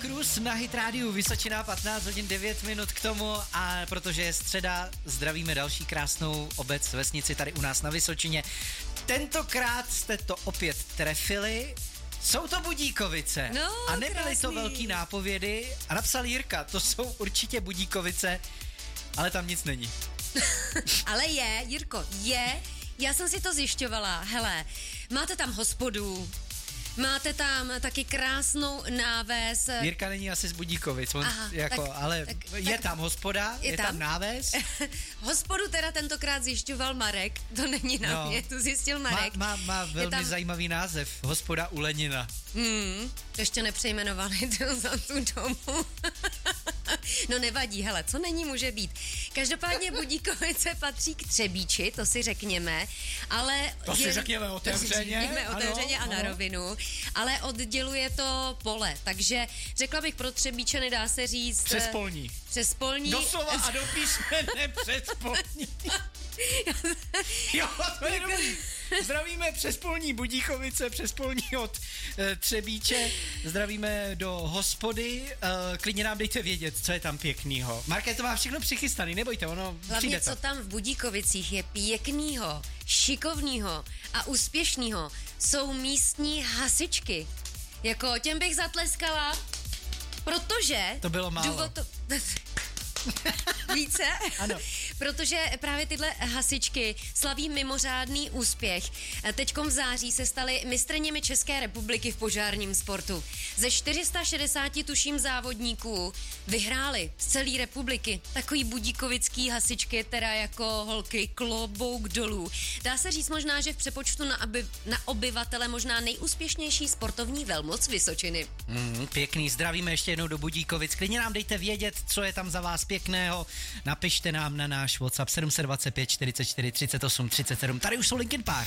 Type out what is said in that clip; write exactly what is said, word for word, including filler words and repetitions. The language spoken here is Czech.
Cruz na Hit Rádiu Vysočina, patnáct hodin devět minut k tomu, a protože je středa, zdravíme další krásnou obec, vesnici tady u nás na Vysočině. Tentokrát jste to opět trefili, jsou to Budíkovice. No, a nebyly krásný. to velký nápovědy a napsal Jirka, to jsou určitě Budíkovice, ale tam nic není. Ale je, Jirko, je, já jsem si to zjišťovala, hele, máte tam hospodu, máte tam taky krásnou náves. Jirka není asi z Budíkovic, on Aha, jako, tak, ale tak, je tak, tam hospoda, je, je tam, tam náves. Hospodu teda tentokrát zjišťoval Marek, to není na No. mě, to zjistil Marek. Má, má, má velmi tam... zajímavý název, hospoda u Lenina. Hmm, ještě nepřejmenovali to za tu domu. No nevadí, hele, co není, může být. Každopádně Budíkovice patří k Třebíči, to si řekněme, ale... To si řekněme otevřeně. To si řekněme otevřeně ano, a na ano. rovinu, ale odděluje to pole, takže řekla bych pro Třebíčany, dá se říct... Přes polní. Přes polní. Doslova a do písmene přes polní. Jo, to je dobrý. Zdravíme přes polní Budíkovice, přes polní od e, Třebíče, zdravíme do hospody, e, klidně nám dejte vědět, co je tam pěknýho. Marké to má všechno přichystaný, nebojte, ono Hlavně, přijde co to. tam v Budíkovicích je pěknýho, šikovnýho a úspěšnýho, jsou místní hasičky. Jako těm bych zatleskala, protože... To bylo málo. Důvod to... Více? Ano. Protože právě tyhle hasičky slaví mimořádný úspěch. Teďkom v září se staly mistryněmi České republiky v požárním sportu. Ze čtyři sta šedesát tuším závodníků vyhráli z celé republiky. Takový budíkovický hasičky, teda jako holky, klobouk dolů. Dá se říct možná, že v přepočtu na, aby, na obyvatele možná nejúspěšnější sportovní velmoc Vysočiny. Mm, pěkný, zdravíme ještě jednou do Budíkovic. Klidně nám dejte vědět, co je tam za vás pěkného. Napište nám na náš WhatsApp sedm set dvacet pět čtyřicet čtyři třicet osm třicet sedm. Tady už jsou Linkin Park.